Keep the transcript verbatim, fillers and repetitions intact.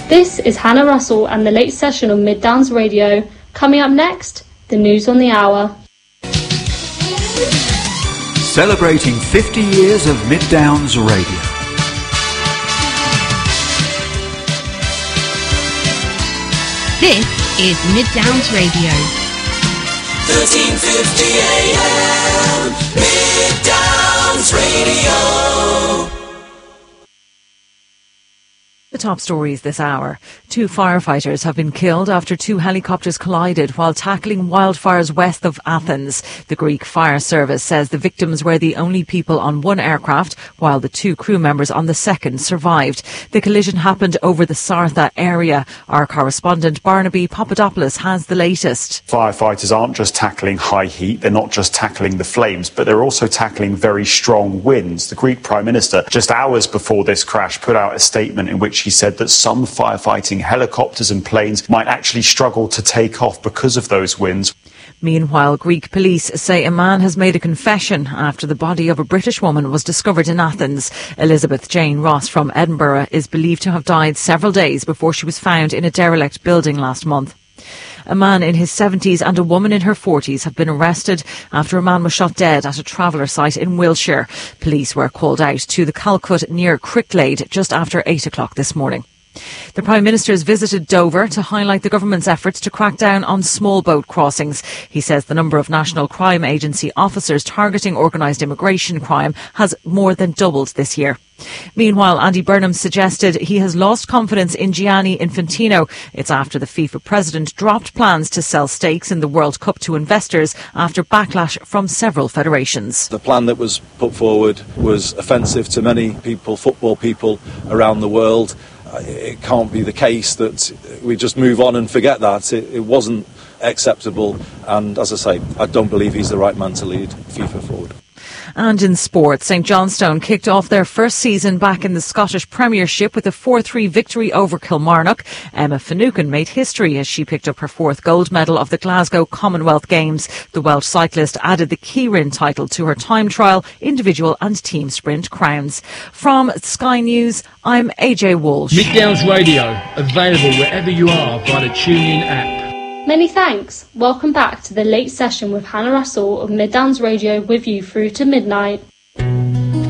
This is Hannah Russell and the late session on Mid Downs Radio. Coming up next, the news on the hour. Celebrating fifty years of Mid Downs Radio. This is Mid Downs Radio. thirteen fifty A M, Mid Downs Radio. The top stories this hour. Two firefighters have been killed after two helicopters collided while tackling wildfires west of Athens. The Greek Fire Service says the victims were the only people on one aircraft, while the two crew members on the second survived. The collision happened over the Sartha area. Our correspondent Barnaby Papadopoulos has the latest. Firefighters aren't just tackling high heat, they're not just tackling the flames, but they're also tackling very strong winds. The Greek Prime Minister, just hours before this crash, put out a statement in which he said that some firefighting helicopters and planes might actually struggle to take off because of those winds. Meanwhile, Greek police say a man has made a confession after the body of a British woman was discovered in Athens. Elizabeth Jane Ross from Edinburgh is believed to have died several days before she was found in a derelict building last month. A man in his seventies and a woman in her forties have been arrested after a man was shot dead at a traveller site in Wiltshire. Police were called out to the Calcut near Cricklade just after eight o'clock this morning. The Prime Minister has visited Dover to highlight the government's efforts to crack down on small boat crossings. He says the number of National Crime Agency officers targeting organised immigration crime has more than doubled this year. Meanwhile, Andy Burnham suggested he has lost confidence in Gianni Infantino. It's after the FIFA president dropped plans to sell stakes in the World Cup to investors after backlash from several federations. The plan that was put forward was offensive to many people, football people around the world. It can't be the case that we just move on and forget that. It, it wasn't acceptable, and as I say, I don't believe he's the right man to lead FIFA forward. And in sport, St Johnstone kicked off their first season back in the Scottish Premiership with a four three victory over Kilmarnock. Emma Finucane made history as she picked up her fourth gold medal of the Glasgow Commonwealth Games. The Welsh cyclist added the Keirin title to her time trial, individual and team sprint crowns. From Sky News, I'm A J Walsh. Mid Downs Radio, available wherever you are via the TuneIn app. Many thanks. Welcome back to the late session with Hannah Russell of Mid Downs Radio with you through to midnight.